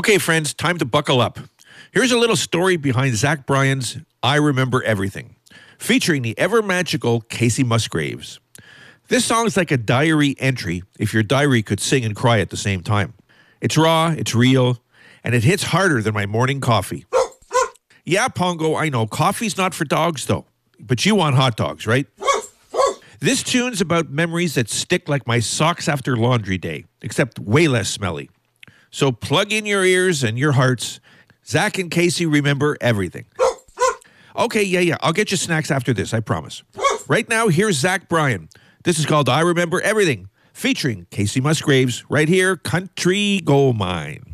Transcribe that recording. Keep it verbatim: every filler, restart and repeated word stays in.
Okay, friends, time to buckle up. Here's a little story behind Zach Bryan's I Remember Everything, featuring the ever-magical Kacey Musgraves. This song's like a diary entry if your diary could sing and cry at the same time. It's raw, it's real, and it hits harder than my morning coffee. Yeah, Pongo, I know, coffee's not for dogs, though. But you want hot dogs, right? This tune's about memories that stick like my socks after laundry day, except way less smelly. So plug in your ears and your hearts. Zach and Kacey remember everything. Okay, yeah, yeah, I'll get you snacks after this, I promise. Right now, here's Zach Bryan. This is called I Remember Everything, featuring Kacey Musgraves, right here, Country Gold Mine.